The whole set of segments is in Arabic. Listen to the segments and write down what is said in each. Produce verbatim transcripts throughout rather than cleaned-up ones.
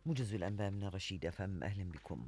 موجز الأنباء من رشيد أفهم، أهلا بكم.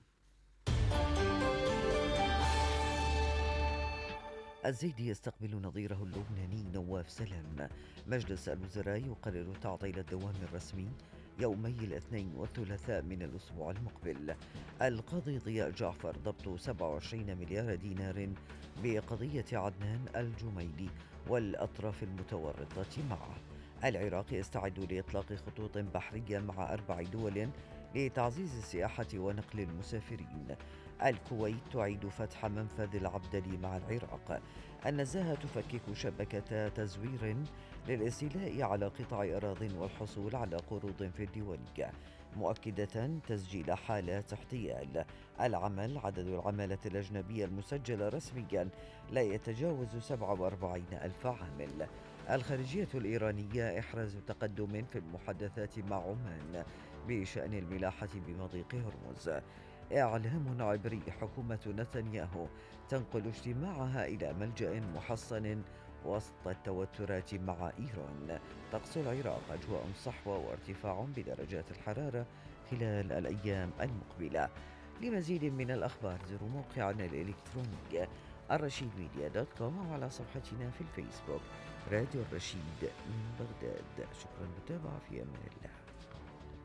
الزيدي يستقبل نظيره اللبناني نواف سلام. مجلس الوزراء يقرر تعطيل الدوام الرسمي يومي الاثنين والثلاثاء من الأسبوع المقبل. القاضي ضياء جعفر ضبط سبعة وعشرين مليار دينار بقضية عدنان الجميلي والأطراف المتورطة معه. العراق يستعد لإطلاق خطوط بحرية مع أربع دول لتعزيز السياحة ونقل المسافرين. الكويت تعيد فتح منفذ العبدلي مع العراق. النزاهة تفكك شبكة تزوير للاستيلاء على قطاع أراضٍ والحصول على قروض في الديوانية، مؤكدة تسجيل حالات احتيال. العمل عدد العمالة الأجنبية المسجلة رسميا لا يتجاوز سبعة وأربعين ألف عامل. الخارجية الإيرانية إحراز تقدم في المحادثات مع عمان بشأن الملاحة بمضيق هرمز. إعلام عبري: حكومة نتنياهو تنقل اجتماعها إلى ملجأ محصن وسط التوترات مع إيران. طقس العراق: أجواء صحوة وارتفاع بدرجات الحرارة خلال الأيام المقبلة. لمزيد من الأخبار زوروا موقعنا الإلكتروني الرشيد ميديا دوت كوم، وعلى صفحتنا في الفيسبوك راديو الرشيد من بغداد. شكرا للمتابعة، في أمان الله.